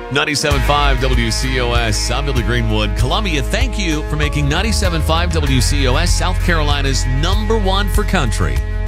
97.5 WCOS. I'm Billy Greenwood. Columbia, thank you for making 97.5 WCOS South Carolina's #1 for country.